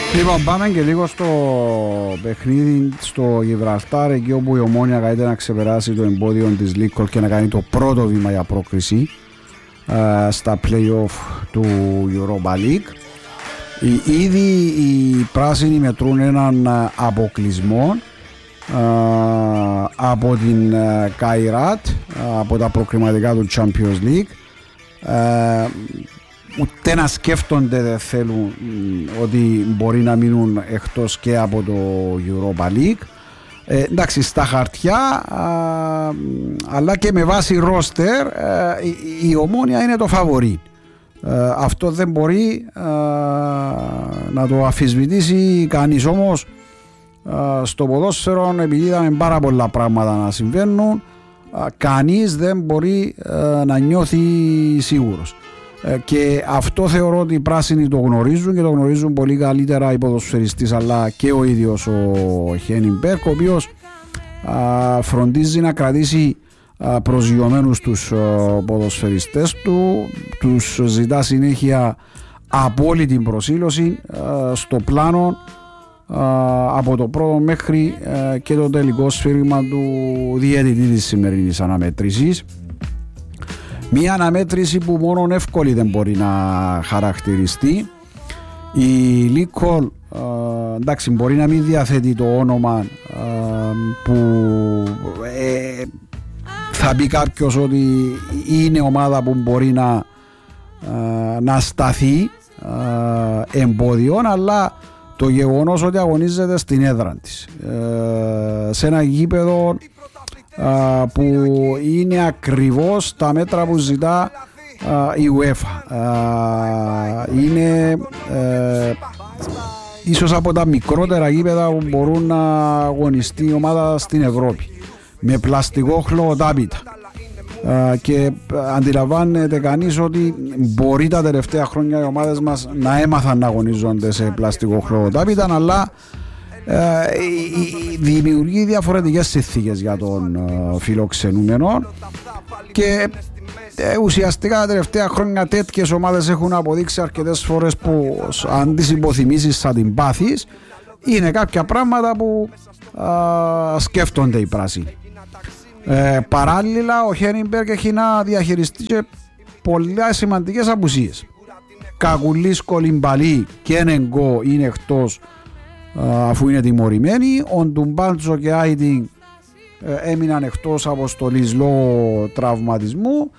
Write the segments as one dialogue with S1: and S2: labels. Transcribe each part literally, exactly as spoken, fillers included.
S1: Λοιπόν, πάμε και λίγο στο παιχνίδι στο Γιβραλτάρ, εκεί όπου η Ομόνοια καλείται να ξεπεράσει το εμπόδιο της Λίκολ και να κάνει το πρώτο βήμα για πρόκριση uh, στα play-off του Europa League. Ήδη οι πράσινοι μετρούν έναν αποκλεισμό uh, από την Καϊράτ, uh, από τα προκριματικά του Champions League. Uh, ούτε να σκέφτονται δεν θέλουν ότι μπορεί να μείνουν εκτός και από το Europa League. Ε, εντάξει, στα χαρτιά α, αλλά και με βάση ρόστερ η, η Ομόνοια είναι το φαβορί. Ε, αυτό δεν μπορεί α, να το αμφισβητήσει κανείς. Όμως α, στο ποδόσφαιρο, επειδή είδαμε πάρα πολλά πράγματα να συμβαίνουν, α, κανείς δεν μπορεί α, να νιώθει σίγουρος. Και αυτό θεωρώ ότι οι πράσινοι το γνωρίζουν και το γνωρίζουν πολύ καλύτερα οι ποδοσφαιριστές, αλλά και ο ίδιος ο Χένιμπεργκ, ο οποίος α, φροντίζει να κρατήσει α, προσγειωμένους τους α, ποδοσφαιριστές του, τους ζητά συνέχεια απόλυτη προσήλωση α, στο πλάνο α, από το πρώτο μέχρι α, και το τελικό σφύριγμα του διαιτητή της σημερινής αναμέτρησης. Μία αναμέτρηση που μόνο εύκολη δεν μπορεί να χαρακτηριστεί. Η Λίκολ ε, εντάξει, μπορεί να μην διαθέτει το όνομα ε, που ε, θα πει κάποιος ότι είναι ομάδα που μπορεί να, ε, να σταθεί ε, εμπόδιον, αλλά το γεγονός ότι αγωνίζεται στην έδρα της ε, σε ένα γήπεδο Uh, που είναι ακριβώς τα μέτρα που ζητά uh, η UEFA. Uh, είναι uh, ίσως από τα μικρότερα γήπεδα που μπορούν να αγωνιστεί η ομάδα στην Ευρώπη, με πλαστικό χλωοτάπητα. Uh, και αντιλαμβάνεται κανείς ότι μπορεί τα τελευταία χρόνια οι ομάδες μας να έμαθαν να αγωνίζονται σε πλαστικό χλωοτάπητα, αλλά Uh, δημιουργεί διαφορετικές συνθήκες για τον uh, φιλοξενούμενο και uh, ουσιαστικά τα τελευταία χρόνια τέτοιες ομάδες έχουν αποδείξει αρκετές φορές που αν τις υποθυμίσεις θα την πάθεις. Είναι κάποια πράγματα που uh, σκέφτονται οι πράσινοι. Uh, παράλληλα ο Χένιμπεργκ έχει να διαχειριστεί και πολλές σημαντικές απουσίες. Κακουλής, Κολυμπαλή και Νεγκό είναι εκτός αφού είναι τιμωρημένοι. Ο Ντουμπάντζο και Άιντινγκ έμειναν εκτός αποστολής λόγω τραυματισμού.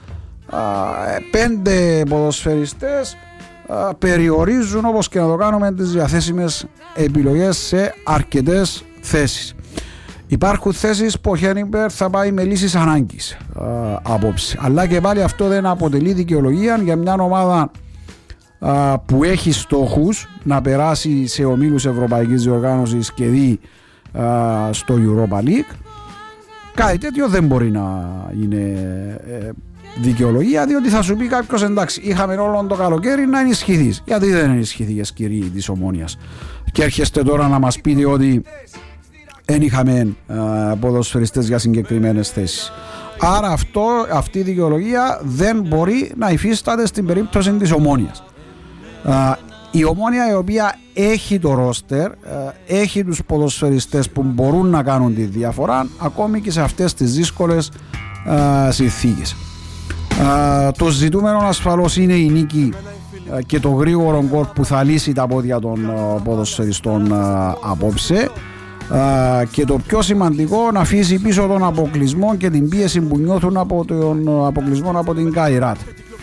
S1: Πέντε ποδοσφαιριστές περιορίζουν, όπως και να το κάνουμε, τις διαθέσιμες επιλογές σε αρκετές θέσεις. Υπάρχουν θέσεις που ο Χένιμπεργκ θα πάει με λύσεις ανάγκης απόψε, αλλά και πάλι αυτό δεν αποτελεί δικαιολογία για μια ομάδα Uh, που έχει στόχους να περάσει σε ομίλους Ευρωπαϊκής Διοργάνωσης και δει uh, στο Europa League. Κάτι τέτοιο δεν μπορεί να είναι ε, δικαιολογία, διότι θα σου πει κάποιος, εντάξει, είχαμε όλο το καλοκαίρι να ενισχυθείς. Γιατί δεν ενισχυθήκες, κύριοι της Ομόνοιας, και έρχεστε τώρα να μας πείτε ότι δεν είχαμε uh, ποδοσφαιριστές για συγκεκριμένες θέσεις? Άρα αυτό, αυτή η δικαιολογία δεν μπορεί να υφίσταται στην περίπτωση της Ομόνοιας. Uh, η Ομόνοια, η οποία έχει το ρόστερ, uh, έχει τους ποδοσφαιριστές που μπορούν να κάνουν τη διαφορά ακόμη και σε αυτές τις δύσκολες uh, συνθήκες. Uh, το ζητούμενο ασφαλώς είναι η νίκη uh, και το γρήγορο γκολ που θα λύσει τα πόδια των uh, ποδοσφαιριστών uh, απόψε, uh, και το πιο σημαντικό, να αφήσει πίσω τον αποκλεισμό και την πίεση που νιώθουν από τον uh, αποκλεισμό από την Καϊράτ.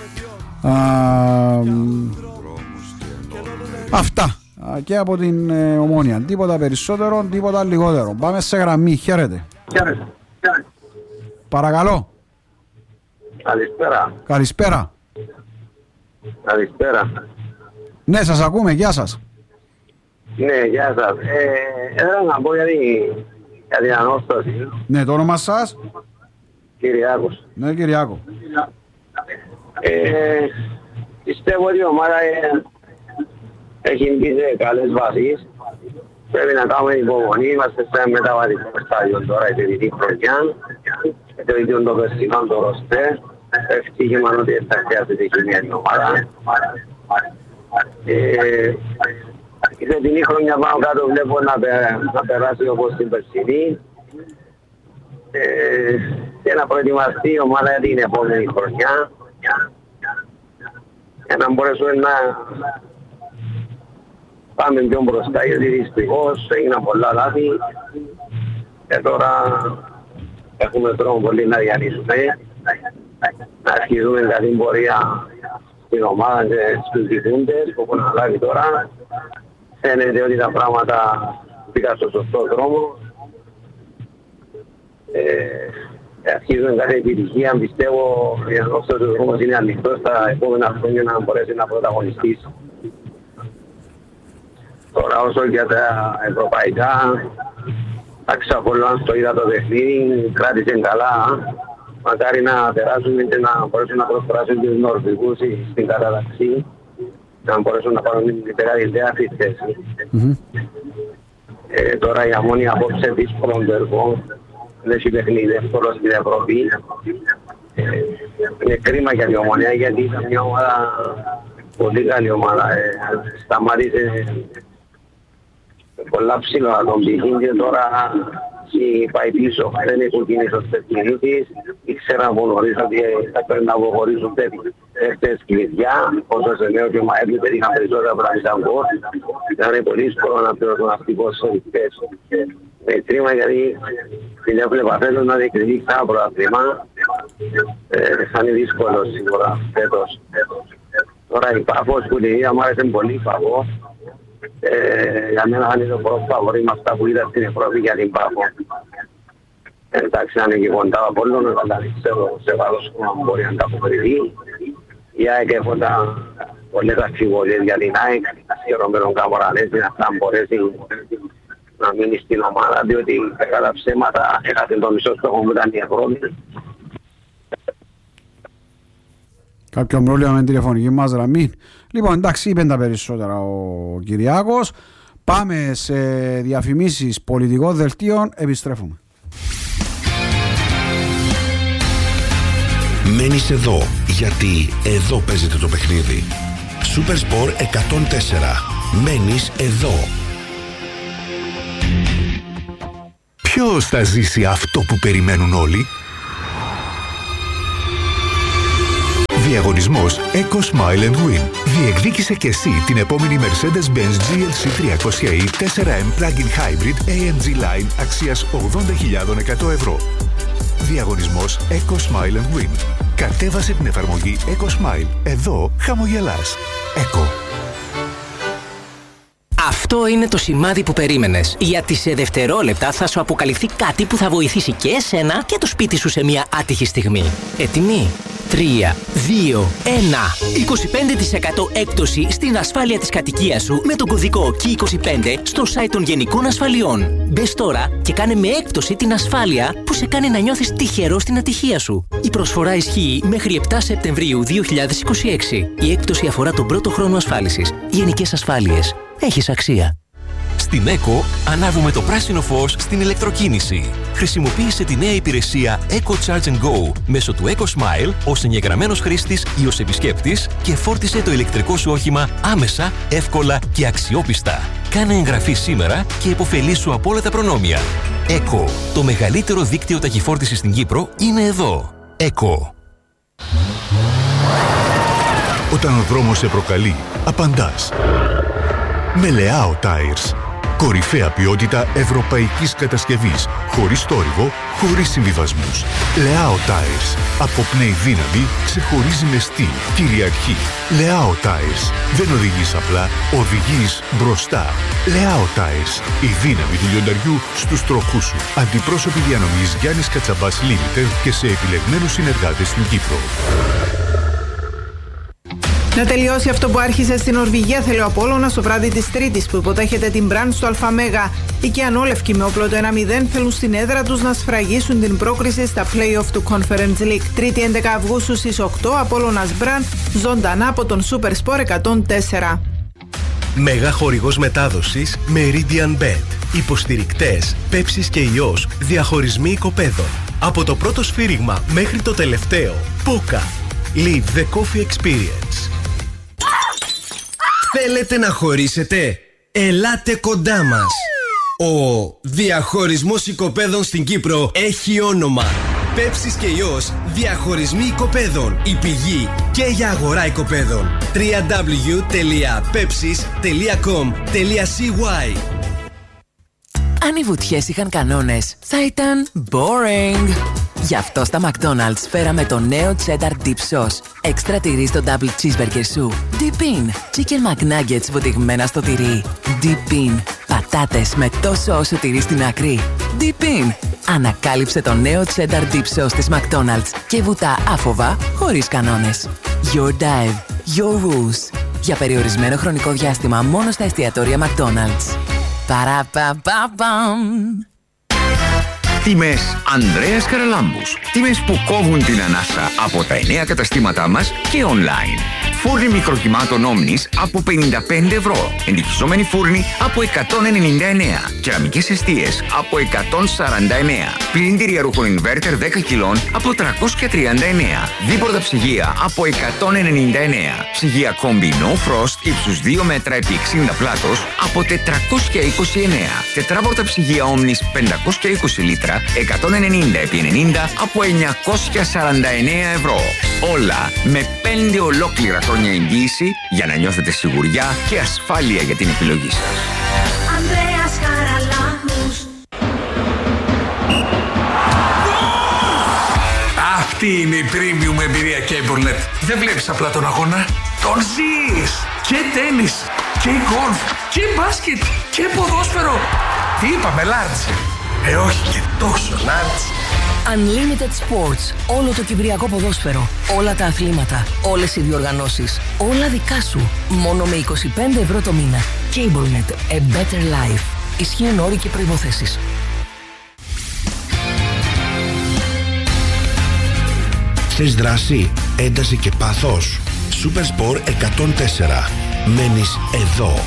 S1: Uh, Αυτά και από την ε, Ομόνοια. Τίποτα περισσότερο, τίποτα λιγότερο. Πάμε σε γραμμή. Χαίρετε.
S2: Χαίρετε.
S1: Παρακαλώ.
S2: Καλησπέρα.
S1: Καλησπέρα.
S2: Καλησπέρα.
S1: Ναι, σας ακούμε. Γεια σας.
S2: Ναι, γεια σας. Ε, Έλα να πω για την, για την ανώσταση.
S1: Ναι, το όνομα σας?
S2: Κυριάκος.
S1: Ναι, Κυριάκο.
S2: Ε, πιστεύω ότι η ομάδα ε, έχει μπει σε καλές βάσεις. Πρέπει να κάνουμε υπομονή. Είμαστε σε μεταβατικό στάδιο τώρα, η τελική χρονιά. Το ίδιο το περσινό το ρωστέ. Ευτύχημα ότι θα χρειάζεται χημία την ομάδα. Ε, Η φετινή χρονιά πάνω κάτω βλέπω να, πε, να περάσει όπως την περσινή ε, και να προετοιμαστεί η ομάδα για την επόμενη χρονιά για να μπορέσουμε να πάμε πιο μπροστά, γιατί δυστυχώς έγιναν πολλά λάθη και τώρα έχουμε τρόπο πολύ να διαλύσουμε, να αρχίζουμε καλή πορεία στην ομάδα και στους διθούντες που έχουν αναλάβει τώρα. Φαίνεται ότι τα πράγματα πήγαν στο σωστό δρόμο. Ε, αρχίζουμε καλή επιτυχία, πιστεύω ότι ο δρόμος είναι ανοιχτός στα επόμενα χρόνια να μπορέσει να πρωταγωνιστήσει. Τώρα όσο για τα ευρωπαϊκά, εντάξει, Απόλλωνας το είδα το παιχνίδι, κράτησε καλά. Μακάρι να περάσουν και να μπορέσουν να προσπεράσουν τους Νορβηγούς στην κατάταξη, να μπορέσουν να πάρουν την καλύτερη θέση. Mm-hmm. Ε, τώρα η Ομόνοια απόψε δύσκολο το έργο, δεν έχει παιχνίδι εύκολο στην Ευρώπη. Ε, είναι κρίμα για την Ομόνοια, γιατί ήταν μια ομάδα, πολύ καλή ομάδα. Ε, σταμάτησε πολλά ψηλά τον πηγήν και τώρα πάει πίσω. Δεν έχουν κινήσει ως τεχνητής. Ήξερα από νωρίς ότι θα πρέπει να αποχωρήσουν τέτοιες κλειδιά. Όσο σε λέω και ο Μαέπλη πετύχαν περισσότερα πράγματα από γκολ. Ήταν πολύ δύσκολο να πληρώσουν αυτοί σε ρηκτές. Με κρίμα, γιατί την έβλεπα φέτος να διεκδικήσει ένα πρωτάθλημα. Θα είναι δύσκολο σίγουρα φέτος. Τώρα η Πάφος που την είδα μου άρεσε πολύ η Πάφος. Ε, για μένα είναι το πρώτο φαβορί με αυτά που είδα στην Ευρώπη για την Πάφο. Ε, εντάξει, αν είναι και κοντά από όλων, αλλά ξέρω σε βάθος που μπορεί να τα αποκριθεί. Η ΑΕΚ έχοντα πολλές αξιβολίες για την ΑΕΚ, σχεδόν με τον Καμπορανέση να μπορέσει να μείνει στην ομάδα, διότι κατά ψέματα έχασε το μισό στόχο που ήταν η Ευρώπη.
S1: Κάποιο πρόβλημα με την τηλεφωνική μας γραμμή. Λοιπόν, εντάξει, είπαν τα περισσότερα ο Κυριάκος. Πάμε σε διαφημίσεις πολιτικών δελτίων. Επιστρέφουμε.
S3: Μένεις εδώ, γιατί εδώ παίζεται το παιχνίδι. Supersport εκατόν τέσσερα. Μένεις εδώ.
S4: Ποιος θα ζήσει αυτό που περιμένουν όλοι? Διαγωνισμός Eco Smile and Win. Διεκδίκησε και εσύ την επόμενη Mercedes-Benz τζι ελ σι τριακόσια ι φορ εμ Plug-in Hybrid έι εμ τζι Line αξίας ογδόντα χιλιάδες εκατό ευρώ. Διαγωνισμός Eco Smile and Win. Κατέβασε την εφαρμογή Eco Smile. Εδώ χαμογελάς. Eco.
S5: Αυτό είναι το σημάδι που περίμενες. Γιατί σε δευτερόλεπτα θα σου αποκαλυφθεί κάτι που θα βοηθήσει και εσένα και το σπίτι σου σε μια άτυχη στιγμή. Έτοιμοι? τρία, δύο, ένα. είκοσι πέντε τοις εκατό έκπτωση στην ασφάλεια της κατοικίας σου με τον κωδικό κι είκοσι πέντε στο site των Γενικών Ασφαλιών. Μπες τώρα και κάνε με έκπτωση την ασφάλεια που σε κάνει να νιώθεις τυχερό στην ατυχία σου. Η προσφορά ισχύει μέχρι επτά Σεπτεμβρίου δύο χιλιάδες είκοσι έξι. Η έκπτωση αφορά τον πρώτο χρόνο ασφάλισης. Γενικές Ασφάλειες. Έχεις αξία.
S6: Στην ΕΚΟ ανάβουμε το πράσινο φως στην ηλεκτροκίνηση. Χρησιμοποίησε τη νέα υπηρεσία Eco Charge and Go μέσω του Eco Smile ως εγγεγραμμένος χρήστης ή ως επισκέπτης και φόρτισε το ηλεκτρικό σου όχημα άμεσα, εύκολα και αξιόπιστα. Κάνε εγγραφή σήμερα και υποφελήσου από όλα τα προνόμια. ΕΚΟ, το μεγαλύτερο δίκτυο ταχυφόρτισης στην Κύπρο, είναι εδώ. ΕΚΟ.
S4: Όταν ο δρόμος σε προκαλεί, απαντάς. Με Leao Tires. Κορυφαία ποιότητα ευρωπαϊκής κατασκευής. Χωρίς θόρυβο, χωρίς συμβιβασμούς. Leao Tires. Αποπνέει δύναμη, ξεχωρίζει με στυλ, κυριαρχεί. Leao Tires. Δεν οδηγείς απλά, οδηγείς μπροστά. Leao Tires. Η δύναμη του λιονταριού στους τροχούς σου. Αντιπρόσωποι διανομής Γιάννης Κατσαμπάς Limited και σε επιλεγμένους συνεργάτες στην Κύπρο.
S7: Να τελειώσει αυτό που άρχισε στην Νορβηγία, θέλει ο Απόλλωνας το βράδυ της Τρίτης που υποτέχεται την Μπραντ στο Αλφαμέγα. Οι Κιανόλευκοι με όπλο το ένα μηδέν θέλουν στην έδρα τους να σφραγίσουν την πρόκριση στα play-off του Conference League. Τρίτη έντεκα Αυγούστου στις οκτώ, Απόλλωνας Μπραντ, ζωντανά από τον Supersport εκατόν τέσσερα.
S8: Μέγα χορηγός μετάδοσης Meridian Bet. Υποστηρικτές Πέψης και Ιός. Διαχωρισμοί οικοπαίδων. Από το πρώτο σφύριγμα μέχρι το τελευταίο. Πόκα. Live the coffee experience.
S9: Θέλετε να χωρίσετε? ελάτε κοντά μας. Ο διαχωρισμός οικοπαίδων στην Κύπρο έχει όνομα. Πέψης και Ιός, διαχωρισμοί οικοπαίδων. Η πηγή και για αγορά οικοπαίδων. double-u double-u double-u τελεία pepsis τελεία com τελεία c y.
S10: Αν οι βουτιές είχαν κανόνες, θα ήταν boring. Γι' αυτό στα McDonald's φέραμε το νέο Cheddar Dip Sauce. Έξτρα τυρί στο Double Cheeseburger σου. Dip in. Chicken McNuggets βουτυγμένα στο τυρί. Dip in. Πατάτες με τόσο όσο τυρί στην άκρη. Dip in. Ανακάλυψε το νέο Cheddar Dip Sauce της McDonald's και βουτά άφοβα, χωρίς κανόνες. Your dive. Your rules. Για περιορισμένο χρονικό διάστημα μόνο στα εστιατόρια McDonald's. Παραπαπαπαμ.
S11: Τιμές Ανδρέας Καραλάμπους. Τιμές που κόβουν την ανάσα από τα εννέα καταστήματά μας και online. Φούρνη μικροκυμάτων Omnis από πενήντα πέντε ευρώ. Εντυπωσιόμενοι φούρνοι από εκατόν ενενήντα εννέα. Κεραμικές εστίες από εκατόν σαράντα εννέα. Πλυντήρια ρούχων Inverter δέκα κιλών από τριακόσια τριάντα εννέα. Δίπορτα ψυγεία από εκατόν ενενήντα εννέα. Ψυγεία Combi No Frost ύψους δύο μέτρα επί εξήντα πλάτος από τετρακόσια είκοσι εννέα. Τετράπορτα ψυγεία Omnis πεντακόσια είκοσι λίτρα εκατόν ενενήντα επί ενενήντα από εννιακόσια σαράντα εννέα ευρώ. Όλα με πέντε ολόκληρα χρόνια εγγύηση για να νιώθετε σιγουριά και ασφάλεια για την επιλογή σας.
S12: Ανδρέας Χαραλάμπους.
S13: Αυτή είναι η premium εμπειρία CableNet. Δεν βλέπεις απλά τον αγώνα, τον ζεις. Και τένις, και γκολφ, και μπάσκετ, και ποδόσφαιρο. Τι είπαμε, large? Ε, όχι και τόσο large.
S14: Unlimited Sports. Όλο το κυπριακό ποδόσφαιρο. Όλα τα αθλήματα. Όλες οι διοργανώσεις. Όλα δικά σου. Μόνο με είκοσι πέντε ευρώ το μήνα. CableNet. A better life. Ισχύουν όροι και προϋποθέσεις.
S3: Θες δράση, ένταση και πάθος? Supersport εκατόν τέσσερα. Μένεις εδώ.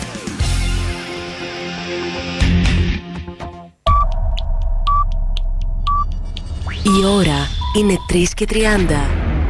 S15: Η ώρα είναι τρεις και τριάντα.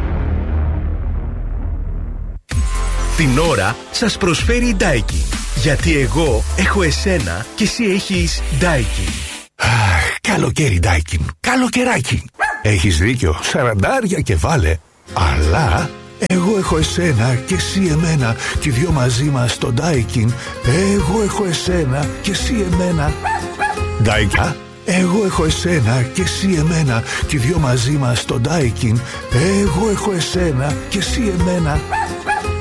S8: Την ώρα σας προσφέρει η Daikin. Γιατί εγώ έχω εσένα και εσύ έχεις Daikin.
S4: Αχ, καλοκαίρι Daikin. Καλοκαιράκι. Έχεις δίκιο, σαραντάρια και βάλε. Αλλά εγώ έχω εσένα και εσύ εμένα. Και οι δυο μαζί μας στο Daikin. Εγώ έχω εσένα και εσύ εμένα. Daikin. Εγώ έχω εσένα και εσύ εμένα. Και οι δυο μαζί μας στο Daikin. Εγώ έχω εσένα και εσύ εμένα.